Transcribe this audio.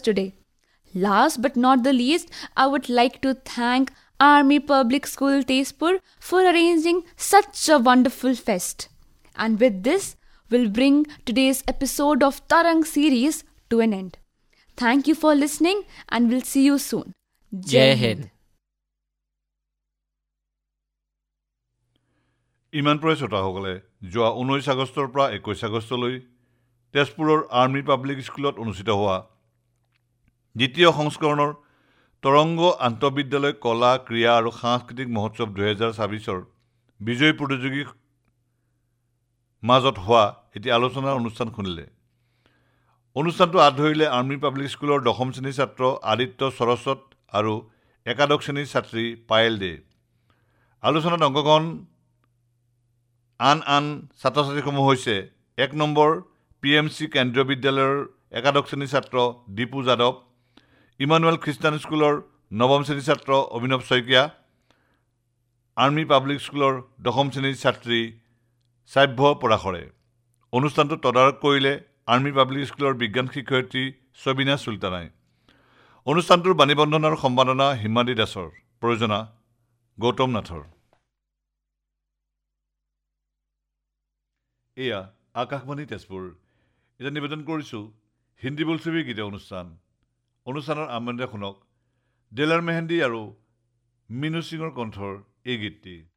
today. Last but not the least, I would like to thank Army Public School Tezpur for arranging such a wonderful fest. And with this, we'll bring today's episode of Tarang series to an end. Thank you for listening and we'll see you soon. Jai Hind. ইমানপুৰে শ্ৰোতাসকলে যোৱা 19 আগষ্টৰ পৰা 21 আগষ্টলৈ তেজপুৰৰ army public স্কুলত অনুষ্ঠিত হোৱা দ্বিতীয় সংস্কৰণৰ তৰংগ আন্তঃবিদ্যালয় কলা ক্ৰীড়া আৰু সাংস্কৃতিক মহোৎসৱ 2024ৰ বিজয়ী প্ৰতিযোগীৰ মাজত হোৱা এটি আলোচনাৰ অনুষ্ঠান শুনিলে। অনুষ্ঠানটো হাত ধৰিলে আৰ্মি পাব্লিক স্কুলৰ 10ম শ্ৰেণীৰ ছাত্ৰ আদিত্য সৰস্বত আৰু একাদশ শ্ৰেণীৰ ছাত্ৰী পায়েল দে। আলোচনাত অংশগ্ৰহণ আন ছাত্ৰ-ছাত্ৰীসমূহ হৈছে 1 নম্বৰ PMC কেন্দ্ৰীয় বিদ্যালয়ৰ একাদশ শ্ৰেণীৰ ছাত্ৰ দীপু যাদৱ, ইমানুৱেল খ্ৰীষ্টান স্কুলৰ 9ম শ্ৰেণীৰ ছাত্ৰ অভিনৱ শইকীয়া, আৰ্মি পাব্লিক স্কুলৰ 10ম শ্ৰেণীৰ ছাত্ৰী সাভ্য পৰাশৰে। অনুষ্ঠানটো তদাৰক কৰিলে আৰ্মি পাব্লিক স্কুলৰ বিজ্ঞান শিক্ষয়িত্ৰী সবিনা চুলতানাই। অনুষ্ঠানটোৰ বাণীবন্ধন আৰু সম্পাদনা হিমাদ্ৰী দাসৰ, প্ৰযোজনা গৌতম নাথৰ। এয়া আকাশবাণী তেজপুৰ। এতিয়া নিবেদন কৰিছোঁ হিন্দী বোলছবিৰ গীত অনুষ্ঠানৰ আৰম্ভণিতে শুনক দিলাৰ মেহেন্দী আৰু মিনু সিঙৰ কণ্ঠৰ এই গীতটি।